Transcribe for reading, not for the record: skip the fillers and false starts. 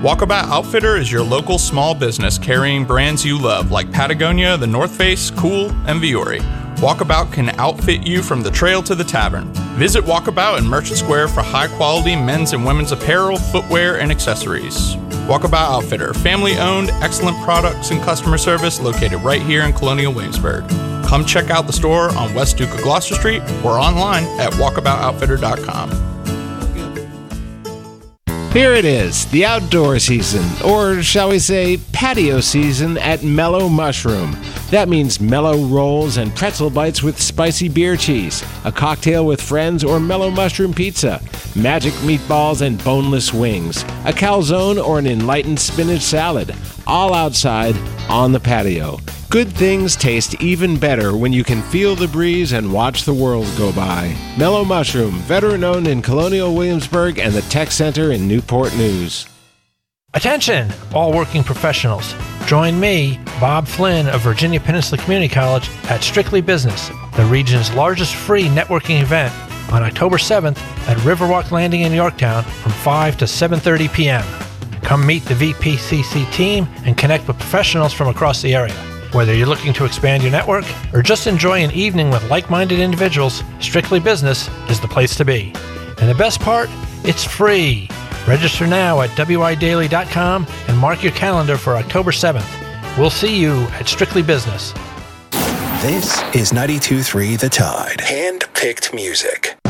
Walkabout Outfitter is your local small business carrying brands you love like Patagonia, The North Face, Cool, and Vuori. Walkabout can outfit you from the trail to the tavern. Visit Walkabout in Merchant Square for high-quality men's and women's apparel, footwear, and accessories. Walkabout Outfitter, family-owned, excellent products and customer service located right here in Colonial Williamsburg. Come check out the store on West Duke of Gloucester Street or online at walkaboutoutfitter.com. Here it is, the outdoor season, or shall we say patio season at Mellow Mushroom. That means mellow rolls and pretzel bites with spicy beer cheese, a cocktail with friends or mellow mushroom pizza, magic meatballs and boneless wings, a calzone or an enlightened spinach salad, all outside on the patio. Good things taste even better when you can feel the breeze and watch the world go by. Mellow Mushroom, veteran-owned in Colonial Williamsburg and the Tech Center in Newport News. Attention, all working professionals. Join me, Bob Flynn of Virginia Peninsula Community College at Strictly Business, the region's largest free networking event, on October 7th at Riverwalk Landing in Yorktown from 5 to 7:30 p.m. Come meet the VPCC team and connect with professionals from across the area. Whether you're looking to expand your network or just enjoy an evening with like-minded individuals, Strictly Business is the place to be. And the best part? It's free. Register now at widaily.com and mark your calendar for October 7th. We'll see you at Strictly Business. This is 92.3 The Tide. Hand-picked music.